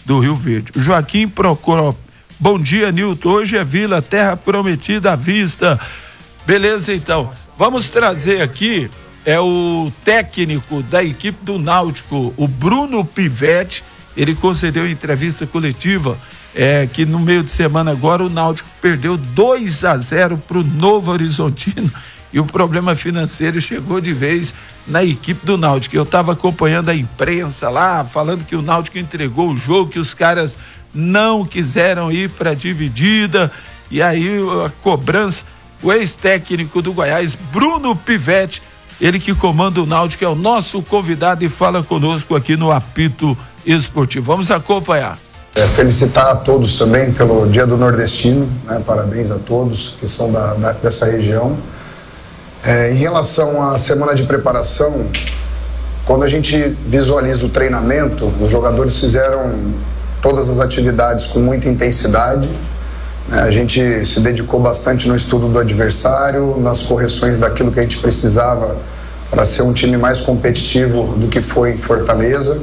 do Rio Verde. Joaquim Procópio, bom dia, Nilton, hoje é Vila, terra prometida à vista. Beleza, então, vamos trazer aqui o técnico da equipe do Náutico, o Bruno Pivetti. Ele concedeu entrevista coletiva que no meio de semana agora o Náutico perdeu 2-0 para o Novo Horizontino e o problema financeiro chegou de vez na equipe do Náutico. Eu estava acompanhando a imprensa lá, falando que o Náutico entregou o jogo, que os caras não quiseram ir para a dividida, e aí a cobrança, o ex-técnico do Goiás, Bruno Pivetti, ele que comanda o Náutico, é o nosso convidado e fala conosco aqui no Apito Esportivo. Vamos acompanhar. Felicitar a todos também pelo Dia do Nordestino, né? Parabéns a todos que são dessa região. Em relação à semana de preparação, quando a gente visualiza o treinamento, os jogadores fizeram todas as atividades com muita intensidade, né? A gente se dedicou bastante no estudo do adversário, nas correções daquilo que a gente precisava para ser um time mais competitivo do que foi em Fortaleza.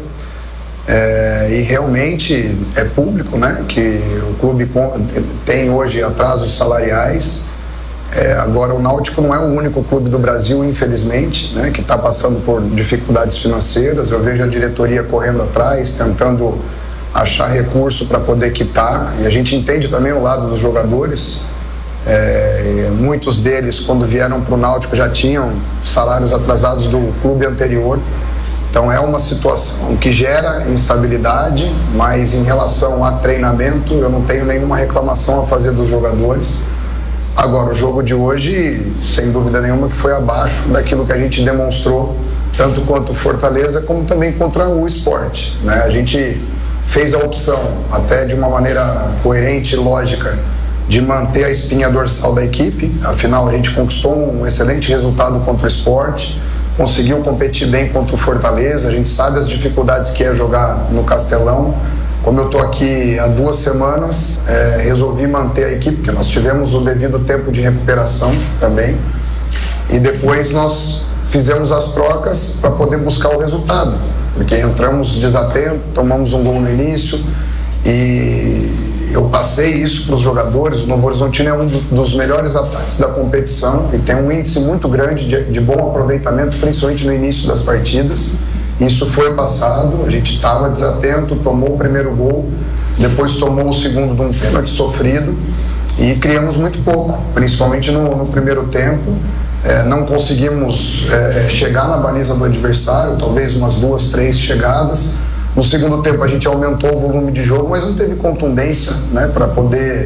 E realmente é público, né, que o clube tem hoje atrasos salariais. Agora o Náutico não é o único clube do Brasil, infelizmente, né, que está passando por dificuldades financeiras. Eu vejo a diretoria correndo atrás, tentando achar recurso para poder quitar, e a gente entende também o lado dos jogadores. Muitos deles, quando vieram para o Náutico, já tinham salários atrasados do clube anterior. Então é uma situação que gera instabilidade, mas em relação a treinamento eu não tenho nenhuma reclamação a fazer dos jogadores. Agora o jogo de hoje, sem dúvida nenhuma, que foi abaixo daquilo que a gente demonstrou, tanto quanto o Fortaleza, como também contra o Sport, né? A gente fez a opção, até de uma maneira coerente e lógica, de manter a espinha dorsal da equipe. Afinal, a gente conquistou um excelente resultado contra o Sport, conseguiu competir bem contra o Fortaleza. A gente sabe as dificuldades que é jogar no Castelão. Como eu estou aqui há 2 semanas, resolvi manter a equipe, porque nós tivemos o devido tempo de recuperação também, e depois nós fizemos as trocas para poder buscar o resultado, porque entramos desatentos, tomamos um gol no início, e eu passei isso para os jogadores. O Novo Horizontino é um dos melhores ataques da competição e tem um índice muito grande de bom aproveitamento, principalmente no início das partidas. Isso foi passado, a gente estava desatento, tomou o primeiro gol, depois tomou o segundo de um pênalti sofrido e criamos muito pouco, principalmente no primeiro tempo. Não conseguimos chegar na baliza do adversário, talvez umas 2, 3 chegadas. No segundo tempo a gente aumentou o volume de jogo, mas não teve contundência, né, para poder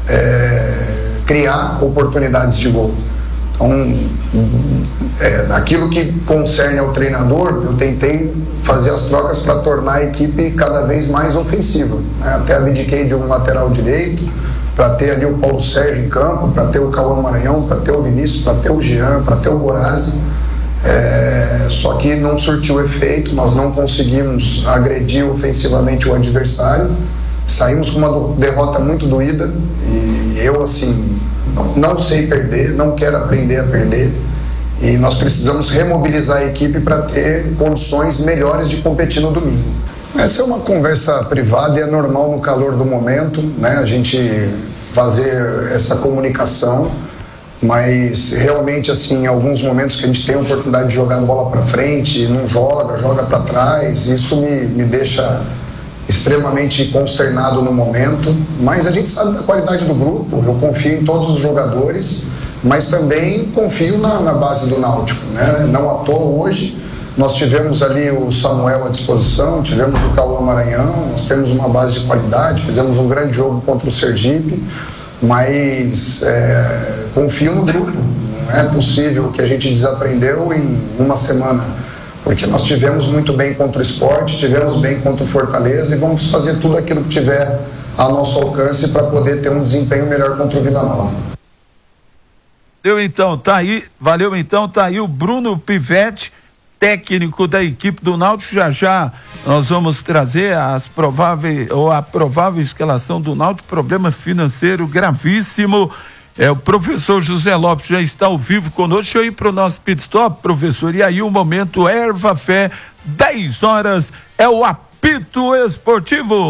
criar oportunidades de gol. Então, aquilo que concerne ao treinador, eu tentei fazer as trocas para tornar a equipe cada vez mais ofensiva, né? Até abdiquei de um lateral direito para ter ali o Paulo Sérgio em campo, para ter o Cauã Maranhão, para ter o Vinícius, para ter o Jean, para ter o Borazzi. Só que não surtiu efeito, nós não conseguimos agredir ofensivamente o adversário, saímos com uma derrota muito doída, e eu, assim, não sei perder, não quero aprender a perder, e nós precisamos remobilizar a equipe para ter condições melhores de competir no domingo. Essa é uma conversa privada e é normal no calor do momento, né, a gente fazer essa comunicação. Mas realmente, assim, em alguns momentos que a gente tem a oportunidade de jogar a bola para frente, não joga para trás, isso me deixa extremamente consternado no momento. Mas a gente sabe da qualidade do grupo, eu confio em todos os jogadores, mas também confio na base do Náutico, né? Não à toa hoje nós tivemos ali o Samuel à disposição, tivemos o Cauã Maranhão, nós temos uma base de qualidade, fizemos um grande jogo contra o Sergipe. Mas confio no grupo, não é possível que a gente desaprendeu em uma semana, porque nós tivemos muito bem contra o Sport, tivemos bem contra o Fortaleza, e vamos fazer tudo aquilo que tiver a nosso alcance para poder ter um desempenho melhor contra o Vila Nova. Valeu então, tá aí o Bruno Pivetti, técnico da equipe do Náutico. Já nós vamos trazer a provável escalação do Náutico. Problema financeiro gravíssimo. O professor José Lopes já está ao vivo conosco. Deixa eu ir para o nosso pit stop, professor. E aí o momento Erva Fé, 10 horas, é o Apito Esportivo.